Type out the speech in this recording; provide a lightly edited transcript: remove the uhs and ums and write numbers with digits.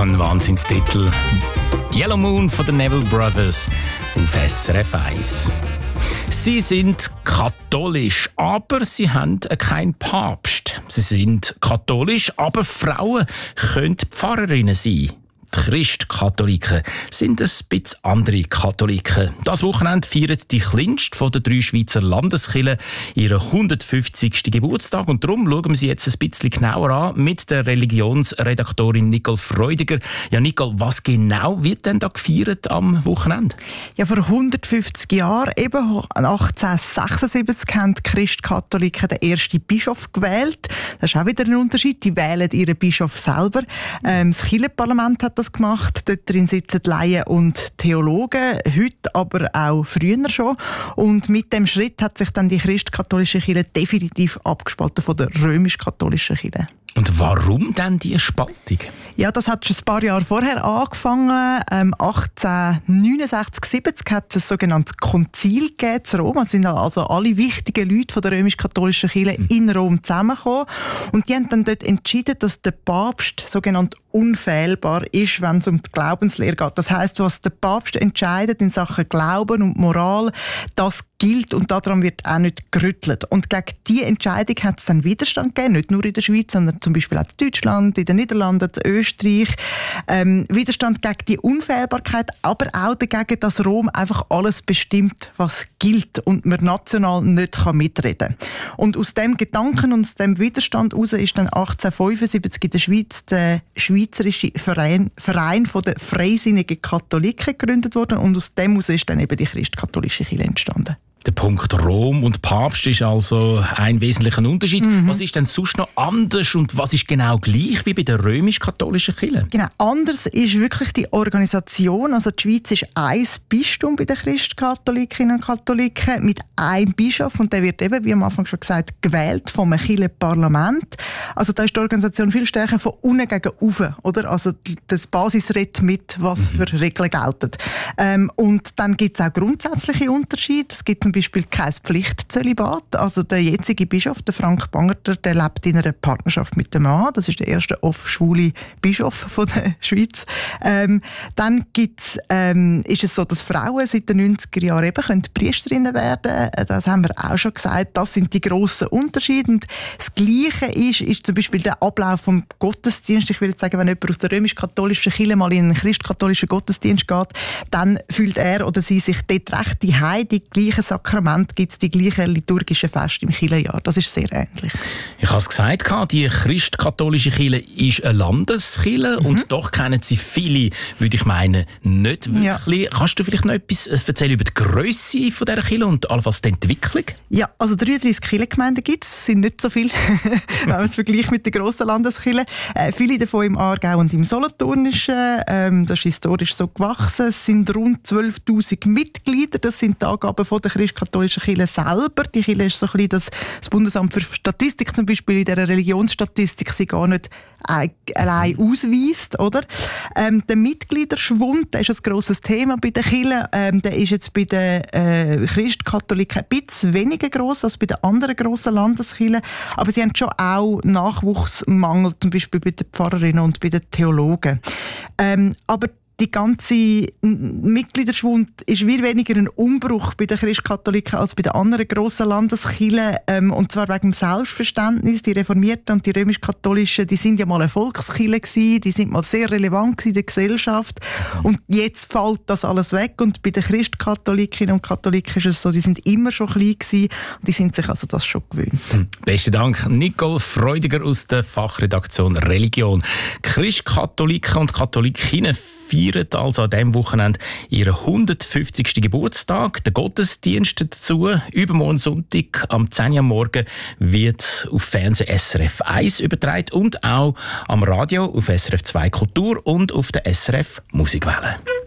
ein Wahnsinnstitel. Yellow Moon von den Neville Brothers auf SRF 1. Sie sind katholisch, aber sie haben keinen Papst. Sie sind katholisch, aber Frauen können Pfarrerinnen sein. Die Christkatholiken sind ein bisschen andere Katholiken. Das Wochenende feiert die kleinste von den 3 Schweizer Landeskirchen ihren 150. Geburtstag. Und darum schauen wir sie jetzt ein bisschen genauer an mit der Religionsredaktorin Nicole Freudiger. Ja, Nicole, was genau wird denn da gefeiert am Wochenende? Ja, vor 150 Jahren, eben 1876, haben die Christkatholiken den ersten Bischof gewählt. Das ist auch wieder ein Unterschied. Die wählen ihren Bischof selber. Das Kirchenparlament hat das gemacht. Dort drin sitzen Laien und Theologen, heute aber auch früher schon. Und mit dem Schritt hat sich dann die christkatholische Kirche definitiv abgespalten von der römisch-katholischen Kirche. Und warum denn diese Spaltung? Ja, das hat schon ein paar Jahre vorher angefangen. 1869, 70 hat es ein sogenanntes Konzil gegeben in Rom. Es sind also alle wichtigen Leute von der römisch-katholischen Kirche in Rom zusammengekommen. Und die haben dann dort entschieden, dass der Papst sogenannt unfehlbar ist, wenn es um die Glaubenslehre geht. Das heisst, was der Papst entscheidet in Sachen Glauben und Moral, das gilt und daran wird auch nicht gerüttelt. Und gegen diese Entscheidung hat es dann Widerstand gegeben, nicht nur in der Schweiz, sondern zum Beispiel auch in Deutschland, in den Niederlanden, in Österreich. Widerstand gegen die Unfehlbarkeit, aber auch dagegen, dass Rom einfach alles bestimmt, was gilt und man national nicht mitreden kann. Und aus dem Gedanken und aus dem Widerstand heraus ist dann 1875 in der Schweiz der Schweizerische Verein von den Freisinnigen Katholiken gegründet worden und aus dem heraus ist dann eben die christkatholische Kirche entstanden. Der Punkt Rom und Papst ist also ein wesentlicher Unterschied. Was ist denn sonst noch anders und was ist genau gleich wie bei der römisch-katholischen Kirche? Genau, anders ist wirklich die Organisation. Also die Schweiz ist ein Bistum bei den Christkatholikinnen und Katholiken mit einem Bischof und der wird eben, wie am Anfang schon gesagt, gewählt vom Kirchenparlament. Also da ist die Organisation viel stärker von unten gegen oben, oder? Also das Basisrecht mit, was für Regeln gelten. Und dann gibt es auch grundsätzliche Unterschiede. Es gibt zum Beispiel kein Pflichtzölibat. Also der jetzige Bischof, der Frank Bangerter, der lebt in einer Partnerschaft mit dem Mann. Das ist der erste off-schwule Bischof von der Schweiz. Dann ist es so, dass Frauen seit den 90er Jahren eben Priesterinnen werden können. Das haben wir auch schon gesagt. Das sind die grossen Unterschiede. Und das Gleiche ist zum Beispiel der Ablauf vom Gottesdienst. Ich würde sagen, wenn jemand aus der römisch-katholischen Kirche mal in einen christkatholischen Gottesdienst geht, dann fühlt er oder sie sich dort recht daheim. Die gleichen Sakrament gibt es die gleichen liturgischen Feste im Kirchenjahr. Das ist sehr ähnlich. Ich habe es gesagt, die christkatholische Kirche ist eine Landeskirche und doch kennen sie viele, würde ich meinen, nicht wirklich. Ja. Kannst du vielleicht noch etwas erzählen über die Grösse dieser Kirche und allenfalls die Entwicklung? Ja, also 33 Kirchengemeinden gibt es. Das sind nicht so viele, wenn man es vergleicht mit den grossen Landeskirchen. Viele davon im Aargau und im Solothurnischen. Das ist historisch so gewachsen. Es sind rund 12'000 Mitglieder. Das sind die Angaben von der christkatholischen Kirche selber. Die Kirche ist so ein bisschen das Bundesamt für Statistik zum Beispiel in dieser Religionsstatistik sie gar nicht allein ausweist, oder? Der Mitgliederschwund, der ist ein grosses Thema bei den Kirchen. Der ist jetzt bei den Christkatholiken ein bisschen weniger gross als bei den anderen grossen Landeskirchen. Aber sie haben schon auch Nachwuchsmangel, zum Beispiel bei den Pfarrerinnen und bei den Theologen. Aber die ganze Mitgliederschwund ist wie weniger ein Umbruch bei den Christkatholiken als bei den anderen grossen Landeskirchen. Und zwar wegen dem Selbstverständnis. Die Reformierten und die römisch-katholischen, die sind ja mal eine Volkskirche gewesen, die sind mal sehr relevant in der Gesellschaft. Und jetzt fällt das alles weg. Und bei den Christkatholikerinnen und Katholiken ist es so, die sind immer schon klein gewesen und die sind sich also das schon gewöhnt. Besten Dank, Nicole Freudiger aus der Fachredaktion Religion. Christkatholiken und Katholikinnen feiern also an diesem Wochenende ihren 150. Geburtstag. Der Gottesdienst dazu, übermorgen Sonntag am 10 Uhr am Morgen, wird auf Fernsehen SRF 1 übertragen und auch am Radio auf SRF 2 Kultur und auf der SRF Musikwelle.